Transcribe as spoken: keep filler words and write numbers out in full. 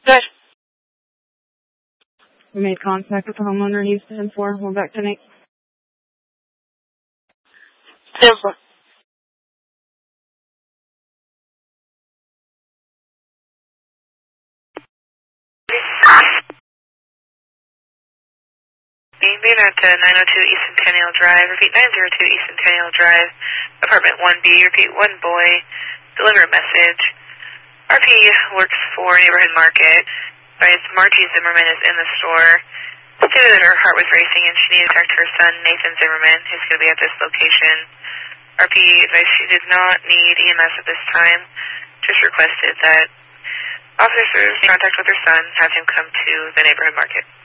Good. We made contact with the homeowner needs ten four. We're back to Nate. Simple. Being at uh, nine oh two East Centennial Drive. Repeat nine oh two East Centennial Drive. Apartment one B. Repeat one boy. Deliver a message. R P works for Neighborhood Market. Advised Margie Zimmerman is in the store. Stated that her heart was racing and she needed to talk to her son, Nathan Zimmerman, who's going to be at this location. R P advised she did not need E M S at this time. Just requested that officers contact with her son, have him come to the Neighborhood Market.